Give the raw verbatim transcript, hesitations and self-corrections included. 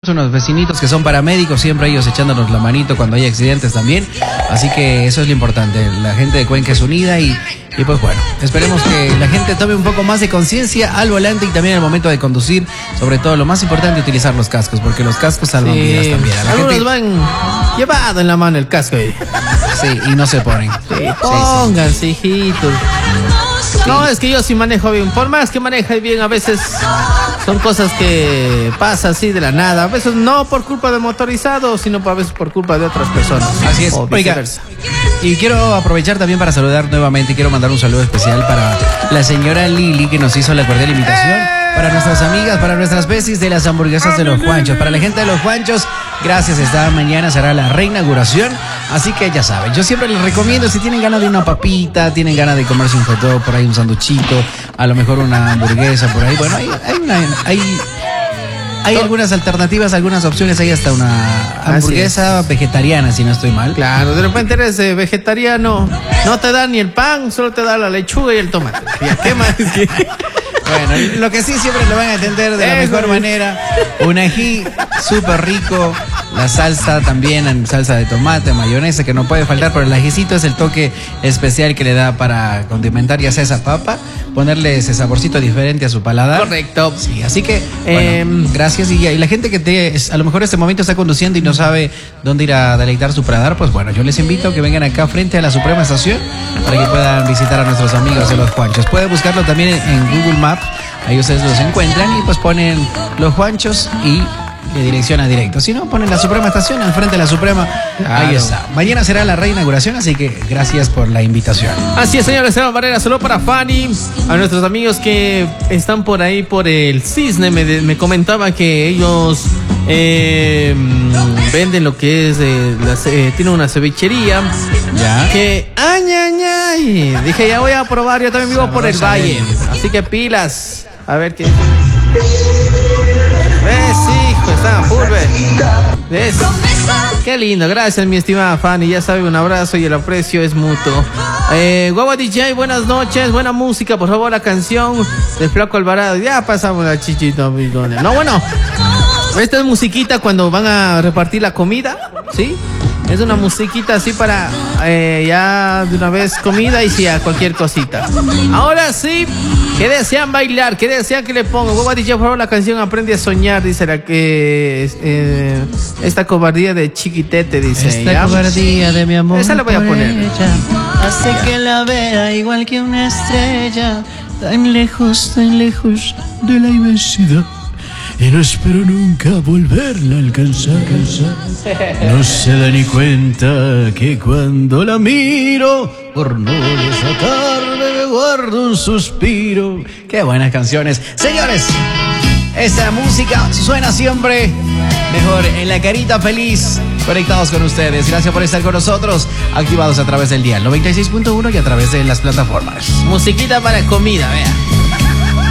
Unos vecinitos que son paramédicos, siempre ellos echándonos la manito cuando hay accidentes también. Así que eso es lo importante. La gente de Cuenca es unida y, y pues bueno, esperemos que la gente tome un poco más de conciencia al volante y también al momento de conducir. Sobre todo, lo más importante, utilizar los cascos, porque los cascos salvan sí, vidas también. A la algunos gente... van llevado en la mano el casco. Eh. Sí, y no se ponen. Sí, pónganse, hijitos. No, es que yo sí manejo bien. Por más que maneje bien, a veces son cosas que pasan así de la nada. A veces no por culpa de motorizado, sino a veces por culpa de otras personas. Así es. Oiga, y quiero aprovechar también para saludar nuevamente. Quiero mandar un saludo especial para la señora Lili, que nos hizo la cordial invitación. Para nuestras amigas, para nuestras besis de las hamburguesas de los Juanchos. Para la gente de los Juanchos, gracias. Esta mañana será la reinauguración. Así que ya saben, yo siempre les recomiendo, si tienen ganas de una papita, tienen ganas de comerse un hot dog, por ahí un sanduchito, a lo mejor una hamburguesa por ahí. Bueno, hay, hay, una, hay, hay algunas alternativas, algunas opciones. Hay hasta una hamburguesa vegetariana, si no estoy mal. Claro, de repente eres eh, vegetariano, no te da ni el pan, solo te da la lechuga y el tomate. ¿Qué más? Bueno, lo que sí siempre lo van a entender de la Eso mejor es. manera. Un ají súper rico. La salsa también, salsa de tomate, mayonesa, que no puede faltar, pero el ajicito es el toque especial que le da para condimentar ya sea esa papa, ponerle ese saborcito diferente a su paladar. Correcto. Sí, así que, eh, bueno, gracias. Y, y la gente que te, a lo mejor en este momento está conduciendo y no sabe dónde ir a deleitar su paladar, pues bueno, yo les invito a que vengan acá frente a la Suprema Estación para que puedan visitar a nuestros amigos de los Juanchos. Pueden buscarlo también en, en Google Maps, ahí ustedes los encuentran y pues ponen los Juanchos y de dirección a directo. Si no, ponen la Suprema Estación al frente de la Suprema. Claro. Ahí está. Mañana será la reinauguración, así que gracias por la invitación. Así es, señores. Esteban Barrera, solo para Fanny, a nuestros amigos que están por ahí por el Cisne. Me, me comentaba que ellos eh, venden lo que es, eh, las, eh, tienen una cevichería. Ya. Que, ay, ay, ay. Dije, ya voy a probar. Yo también vivo Sabrosa por el Valle. Bien. Así que pilas. A ver qué. ¿Ves, hijo? Está full, ¿ves? Qué lindo, gracias mi estimada Fanny. Ya sabe, un abrazo y el aprecio es mutuo. eh, Guagua D J, buenas noches. Buena música, por favor, la canción del Flaco Alvarado. Ya pasamos la chichita. No, bueno, esta es musiquita cuando van a repartir la comida, ¿sí? Es una musiquita así para eh, ya de una vez comida y sí, a cualquier cosita. Ahora sí, ¿qué desean bailar? ¿Qué desean que le pongan? Guagua D J, por favor, la canción Aprende a Soñar, dice la que eh, esta cobardía de Chiquitete, dice. Esta ¿ya? cobardía de mi amor. Esa la voy a poner. Ella hace que la vea igual que una estrella, tan lejos, tan lejos de la inmensidad. Y no espero nunca volverla a alcanzar. No se da ni cuenta que cuando la miro, por no desatarme me guardo un suspiro. Qué buenas canciones. Señores, esta música suena siempre mejor en la carita feliz. Conectados con ustedes. Gracias por estar con nosotros. Activados a través del dial noventa y seis punto uno y a través de las plataformas. Musiquita para comida, vea.